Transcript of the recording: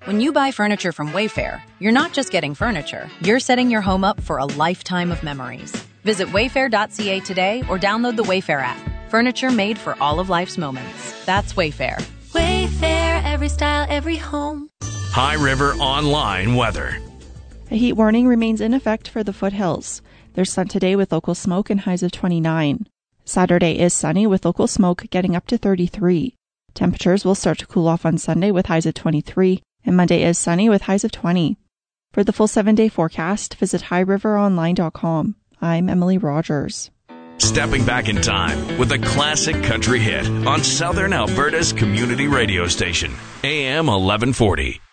When you buy furniture from Wayfair, you're not just getting furniture, you're setting your home up for a lifetime of memories. Visit wayfair.ca today or download the Wayfair app. Furniture made for all of life's moments. That's Wayfair. Wayfair, every style, every home. High River Online weather. A heat warning remains in effect for the foothills. There's sun today with local smoke and highs of 29. Saturday is sunny with local smoke getting up to 33. Temperatures will start to cool off on Sunday with highs of 23, and Monday is sunny with highs of 20. For the full 7-day forecast, visit highriveronline.com. I'm Emily Rogers. Stepping back in time with a classic country hit on Southern Alberta's community radio station, AM 1140.